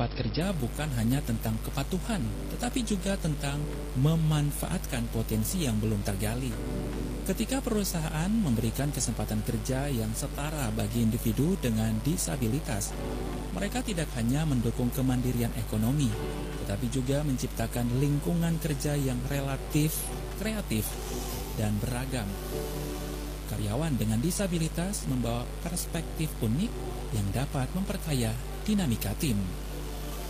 tempat kerja bukan hanya tentang kepatuhan, tetapi juga tentang memanfaatkan potensi yang belum tergali. Ketika perusahaan memberikan kesempatan kerja yang setara bagi individu dengan disabilitas, mereka tidak hanya mendukung kemandirian ekonomi, tetapi juga menciptakan lingkungan kerja yang relatif, kreatif, dan beragam. Karyawan dengan disabilitas membawa perspektif unik yang dapat memperkaya dinamika tim.